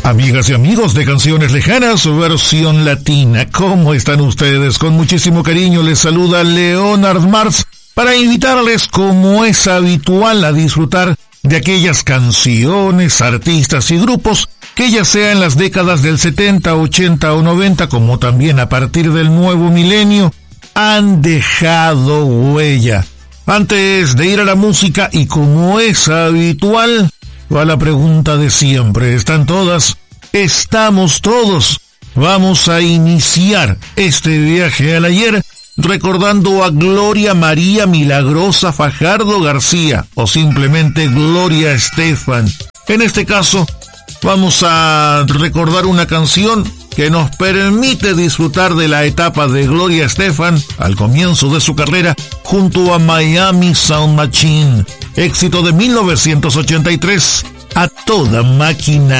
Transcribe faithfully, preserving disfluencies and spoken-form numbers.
Amigas y amigos de Canciones Lejanas, versión latina, ¿cómo están ustedes? Con muchísimo cariño les saluda Leonard Mars para invitarles, como es habitual, a disfrutar de aquellas canciones, artistas y grupos que ya sea en las décadas del setenta, ochenta o noventa, como también a partir del nuevo milenio, han dejado huella. Antes de ir a la música, y como es habitual, va la pregunta de siempre. ¿Están todas? ¿Estamos todos? Vamos a iniciar este viaje al ayer recordando a Gloria María Milagrosa Fajardo García, o simplemente Gloria Estefan. En este caso, vamos a recordar una canción que nos permite disfrutar de la etapa de Gloria Estefan al comienzo de su carrera junto a Miami Sound Machine. Éxito de mil novecientos ochenta y tres, A Toda Máquina.